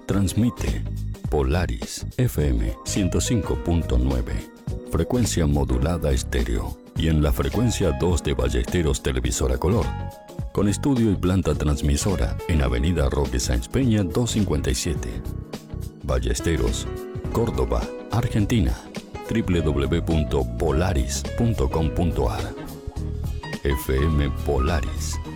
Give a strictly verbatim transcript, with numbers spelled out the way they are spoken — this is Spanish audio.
Transmite Polaris F M ciento cinco punto nueve, frecuencia modulada estéreo, y en la frecuencia dos de Ballesteros Televisora Color, con estudio y planta transmisora en Avenida Roque Sáenz Peña doscientos cincuenta y siete. Ballesteros, Córdoba, Argentina. doble u doble u doble u punto polaris punto com punto a r. F M Polaris.